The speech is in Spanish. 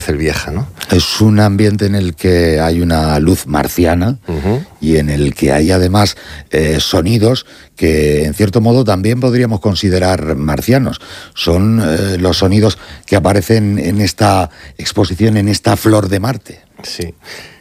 vieja, ¿no? Es un ambiente en el que hay una luz marciana y en el que hay además sonidos que en cierto modo también podríamos considerar marcianos. Son los sonidos que aparecen en esta exposición, en esta Flor de Marte. Sí.